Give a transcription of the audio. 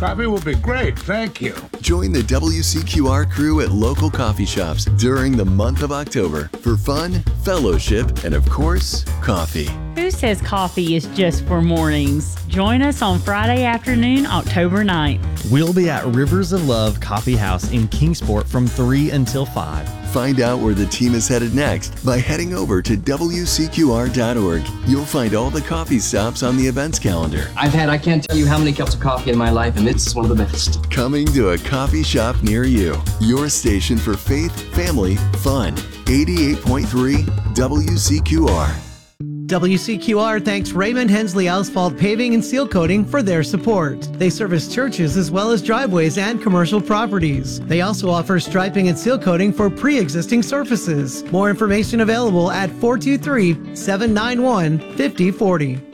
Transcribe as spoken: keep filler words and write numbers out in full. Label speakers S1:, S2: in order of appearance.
S1: Coffee will be great, thank you.
S2: Join the W C Q R crew at local coffee shops during the month of October for fun, fellowship, and of course, coffee.
S3: Who says coffee is just for mornings? Join us on Friday afternoon, October ninth.
S4: We'll be at Rivers of Love Coffee House in Kingsport from three until five.
S2: Find out where the team is headed next by heading over to W C Q R dot org. You'll find all the coffee stops on the events calendar.
S5: I've had, I can't tell you how many cups of coffee in my life, and this is one of the best.
S2: Coming to a coffee shop near you. Your station for faith, family, fun. eighty-eight point three W C Q R.
S6: W C Q R thanks Raymond Hensley Asphalt Paving and Seal Coating for their support. They service churches as well as driveways and commercial properties. They also offer striping and seal coating for pre-existing surfaces. More information available at four two three, seven nine one, five oh four oh.